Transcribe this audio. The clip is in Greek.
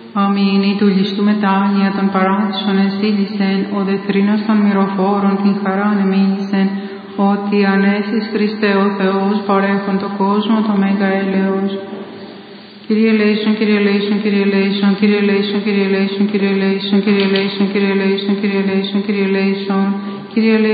Αμήν. Η του ληστού μετάνοια των παράδεισων εσύλισεν, ο δεθρίνος των μυροφόρων την χαράν εμίλησεν, ότι ανέσεις Χριστέ ο Θεός παρέχον το κόσμο το μέγα έλεος. Κύριε ελέησον, Κύριε ελέησον, Κύριε ελέησον, Κύριε ελέησον, Κύριε ελέησον, Κύριε ελέησον, Κύριε ελέησον, Κύριε ελέησον, Κύριε ελέησον, Κύριε ελέησον, Κύριε ελέησον, Κύριε ελέησον.